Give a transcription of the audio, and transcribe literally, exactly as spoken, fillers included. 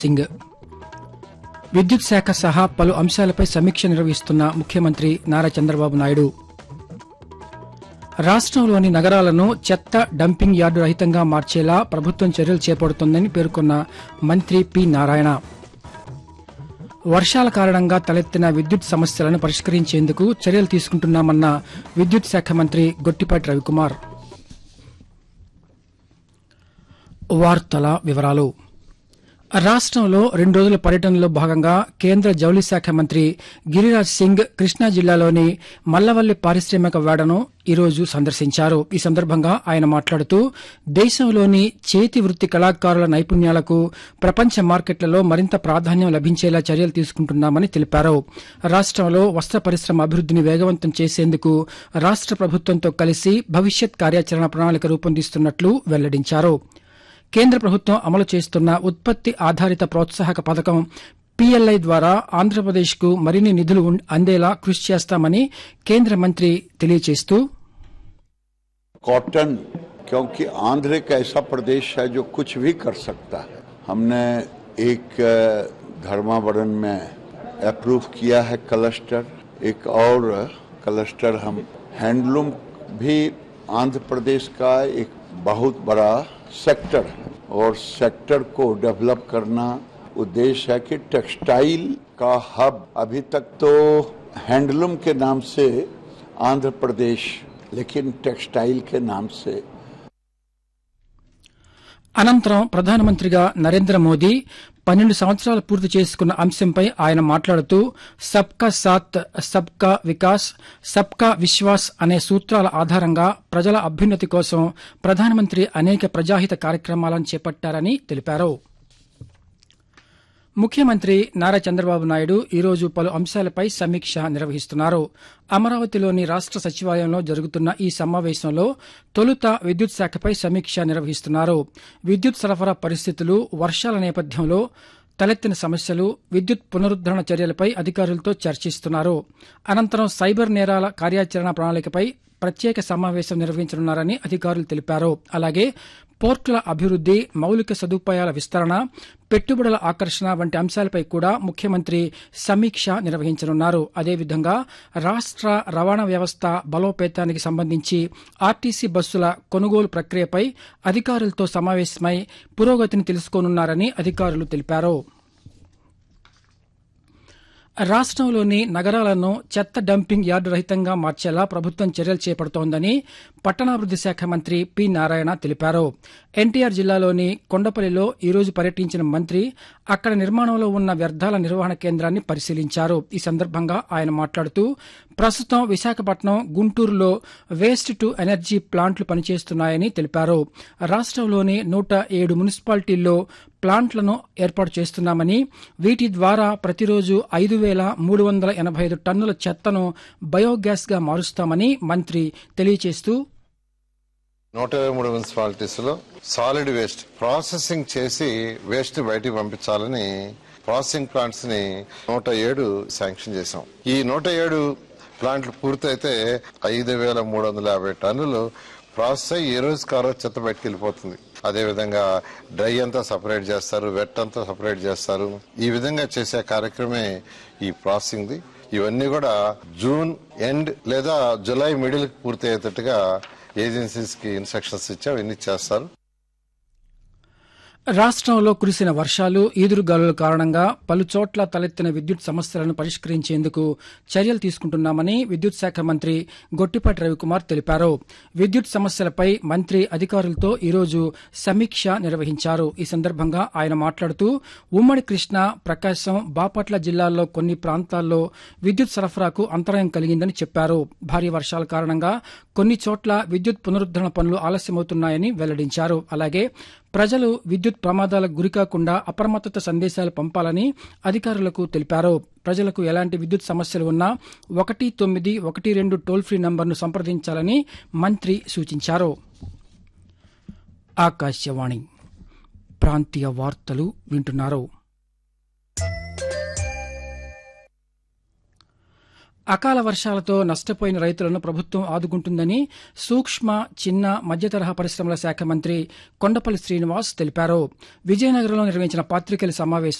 సింగ్ విద్యుత్ శాఖ సహా పలు అంశాలపై సమీక్ష నిర్వహిస్తున్న ముఖ్యమంత్రి నారా చంద్రబాబు నాయుడు రాష్టంలోని నగరాలను చెత్త డంపింగ్ యార్డు రహితంగా మార్చేలా ప్రభుత్వం చర్యలు చేపడుతోందని పేర్కొన్న మంత్రి పి నారాయణ వర్షాల కారణంగా తలెత్తిన విద్యుత్ సమస్యలను పరిష్కరించేందుకు చర్యలు తీసుకుంటున్నామన్న విద్యుత్ శాఖ మంత్రి గొట్టిపాటి రవికుమార్. వార్తల వివరాలు. రాష్టంలో రెండు రోజుల పర్యటనలో భాగంగా కేంద్ర జౌళి శాఖ మంత్రి గిరిరాజ్ సింగ్ కృష్ణా జిల్లాలోని మల్లవల్లి పారిశ్రామిక వేడను ఈరోజు సందర్శించారు. ఈ సందర్భంగా ఆయన మాట్లాడుతూ దేశంలోని చేతి వృత్తి కళాకారుల నైపుణ్యాలకు ప్రపంచ మార్కెట్లలో మరింత ప్రాధాన్యం లభించేలా చర్యలు తీసుకుంటున్నామని తెలిపారు. రాష్టంలో వస్త్ర పరిశ్రమ అభివృద్దిని వేగవంతం చేసేందుకు రాష్ట ప్రభుత్వంతో కలిసి భవిష్యత్ కార్యాచరణ ప్రణాళిక రూపొందిస్తున్నట్లు వెల్లడించారు. కేంద్ర ప్రభుత్వం అమలు చేస్తున్న ఉత్పత్తి ఆధారిత ప్రోత్సాహక పథకం పీఎల్ఐ ద్వారా ఆంధ్రప్రదేశ్కు మరిన్ని నిధులు అందేలా కృషి చేస్తామని కేంద్ర మంత్రి తెలియజేస్తూ कॉटन क्योंकि आंध्र एक ऐसा प्रदेश है जो कुछ भी कर सकता है. हमने एक धर्मावरण में अप्रूव किया है क्लस्टर, एक और क्लस्टर हम हैंडलूम भी आंध्र प्रदेश का एक बहुत बड़ा सेक्टर है और सेक्टर को डेवलप करना उद्देश्य है कि टेक्सटाइल का हब अभी तक तो हैंडलूम के नाम से आंध्र प्रदेश, लेकिन टेक्सटाइल के नाम से. అనంతరం ప్రధానమంత్రిగా నరేంద్ర మోదీ పన్నెండు సంవత్సరాలు పూర్తి చేసుకున్న అంశంపై ఆయన మాట్లాడుతూ సబ్కా సాత్ సబ్కా వికాస్ సబ్కా విశ్వాస్ అనే సూత్రాల ఆధారంగా ప్రజల అభ్యున్నతి కోసం ప్రధానమంత్రి అనేక ప్రజాహిత కార్యక్రమాలను చేపట్టారని తెలిపారు. ముఖ్యమంత్రి నారా చంద్రబాబు నాయుడు ఈరోజు పలు అంశాలపై సమీక్ష నిర్వహిస్తున్నారు. అమరావతిలోని రాష్ట సచివాలయంలో జరుగుతున్న ఈ సమావేశంలో తొలుత విద్యుత్ శాఖపై సమీక్ష నిర్వహిస్తున్నారు. విద్యుత్ సరఫరా పరిస్థితులు, వర్షాల నేపథ్యంలో తలెత్తిన సమస్యలు, విద్యుత్ పునరుద్దరణ చర్యలపై అధికారులతో చర్చిస్తున్నారు. అనంతరం సైబర్ నేరాల కార్యాచరణ ప్రణాళికపై ప్రత్యేక సమావేశం నిర్వహించనున్నారని అధికారులు తెలిపారు. అలాగే పోర్టుల అభివృద్ది, మౌలిక సదుపాయాల విస్తరణ, పెట్టుబడుల ఆకర్షణ వంటి అంశాలపై కూడా ముఖ్యమంత్రి సమీక్ష నిర్వహించనున్నారు. అదేవిధంగా రాష్ట రవాణా వ్యవస్థ బలోపేతానికి సంబంధించి ఆర్టీసీ బస్సుల కొనుగోలు ప్రక్రియపై అధికారులతో సమావేశమై పురోగతిని తెలుసుకోనున్నారని అధికారులు తెలిపారు. రాష్టంలోని నగరాలను చెత్త డంపింగ్ యార్డు రహితంగా మార్చేలా ప్రభుత్వం చర్యలు చేపడుతోందని పట్టణాభివృద్ది శాఖ మంత్రి పి నారాయణ తెలిపారు. ఎన్టీఆర్ జిల్లాలోని కొండపల్లిలో ఈరోజు పర్యటించిన మంత్రి అక్కడ నిర్మాణంలో ఉన్న వ్యర్థాల నిర్వహణ కేంద్రాన్ని పరిశీలించారు. ఈ సందర్భంగా ఆయన మాట్లాడుతూ ప్రస్తుతం విశాఖపట్నం, గుంటూరులో వేస్ట్ టు ఎనర్జీ ప్లాంట్లు పనిచేస్తున్నాయని తెలిపారు. రాష్టంలోని నూట ఏడు మున్సిపాలిటీల్లో ప్లాంట్లను ఏర్పాటు చేస్తున్నామని, వీటి ద్వారా ప్రతిరోజు ఐదు వేల మూడు వందల ఎనబై ఐదు టన్నుల చెత్తను బయోగ్యాస్ గా మారుస్తామని మంత్రి తెలియజేస్తూ నూట ఇరవై మూడు మున్సిపాలిటీస్ లో సాలిడ్ వేస్ట్ ప్రాసెసింగ్ చేసి వేస్ట్ బయటికి పంపించాలని ప్రాసెసింగ్ ప్లాంట్స్ ని నూట ఏడు శాంక్షన్ చేశాం. ఈ నూట ఏడు ప్లాంట్లు పూర్తయితే ఐదు వేల మూడు వందల యాభై టన్నులు ప్రాసెస్ అయ్యి ఏ రోజు కారో చెత్త బయటకు వెళ్ళిపోతుంది. అదేవిధంగా డ్రై అంతా సపరేట్ చేస్తారు, వెట్ అంతా సపరేట్ చేస్తారు. ఈ విధంగా చేసే కార్యక్రమే ఈ ప్రాసెసింగ్ ది. ఇవన్నీ కూడా జూన్ ఎండ్ లేదా జులై మిడిల్ పూర్తి అయ్యేటట్టుగా ఏజెన్సీస్ కి ఇన్స్ట్రక్షన్స్ ఇచ్చాం, ఇన్ని చేస్తారు. రాష్టంలో కురిసిన వర్షాలు, ఈదురుగాలుల కారణంగా పలు చోట్ల తలెత్తిన విద్యుత్ సమస్యలను పరిష్కరించేందుకు చర్యలు తీసుకుంటున్నామని విద్యుత్ శాఖ మంత్రి గొట్టిపాటి రవికుమార్ తెలిపారు. విద్యుత్ సమస్యలపై మంత్రి అధికారులతో ఈరోజు సమీక్ష నిర్వహించారు. ఈ సందర్భంగా ఆయన మాట్లాడుతూ ఉమ్మడి కృష్ణా, ప్రకాశం, బాపట్ల జిల్లాల్లో కొన్ని ప్రాంతాల్లో విద్యుత్ సరఫరాకు అంతరాయం కలిగిందని చెప్పారు. భారీ వర్షాల కారణంగా కొన్ని చోట్ల విద్యుత్ పునరుద్దరణ పనులు ఆలస్యమవుతున్నాయని వెల్లడించారు. అలాగే ప్రజలు విద్యుత్ ప్రమాదాలకు గురికాకుండా అప్రమత్తత సందేశాలు పంపాలని అధికారులకు తెలిపారు. ప్రజలకు ఎలాంటి విద్యుత్ సమస్యలు ఉన్నా ఒకటి తొమ్మిది ఒకటి రెండు టోల్ ఫ్రీ నంబర్ను సంప్రదించాలని మంత్రి సూచించారు. ఆకాశవాణి ప్రాంతీయ వార్తలు వింటున్నారు. అకాల వర్షాలతో నష్టపోయిన రైతులను ప్రభుత్వం ఆదుకుంటుందని సూక్ష్మ చిన్న మధ్యతరహా పరిశ్రమల శాఖ మంత్రి కొండపల్లి శ్రీనివాస్ తెలిపారు. విజయనగరంలో నిర్వహించిన పాతికేయుల సమావేశం